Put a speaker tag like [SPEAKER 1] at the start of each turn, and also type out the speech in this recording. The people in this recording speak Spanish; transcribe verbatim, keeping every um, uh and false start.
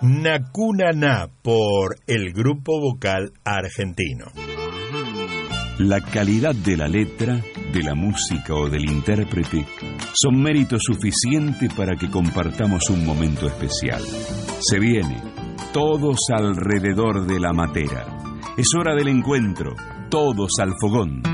[SPEAKER 1] Nacunaná por el grupo vocal argentino.
[SPEAKER 2] La calidad de la letra, de la música o del intérprete son mérito suficiente para que compartamos un momento especial. Se viene, todos alrededor de la matera. Es hora del encuentro, todos al fogón.